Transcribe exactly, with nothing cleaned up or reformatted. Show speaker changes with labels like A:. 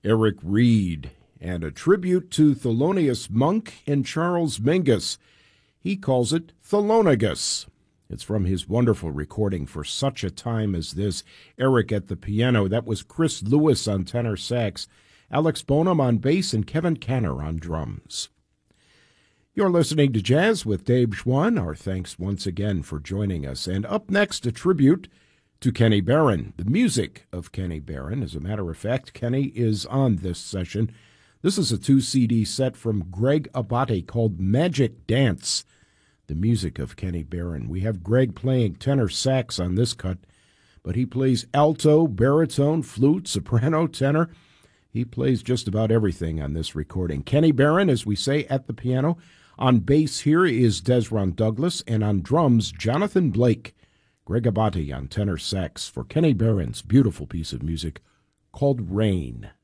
A: Eric Reed, and a tribute to Thelonious Monk and Charles Mingus. He calls it Thelonigus. It's from his wonderful recording, For Such a Time as This. Eric at the piano. That was Chris Lewis on tenor sax, Alex Bonham on bass, and Kevin Canner on drums. You're listening to Jazz with Dave Schwann. Our thanks once again for joining us. And up next, a tribute to Kenny Barron, the music of Kenny Barron. As a matter of fact, Kenny is on this session. This is a two-C D set from Greg Abate called Magic Dance, the music of Kenny Barron. We have Greg playing tenor sax on this cut, but he plays alto, baritone, flute, soprano, tenor. He plays just about everything on this recording. Kenny Barron, as we say, at the piano. On bass here is Desron Douglas, and on drums, Jonathan Blake. Greg Abate on tenor sax for Kenny Barron's beautiful piece of music called Rain.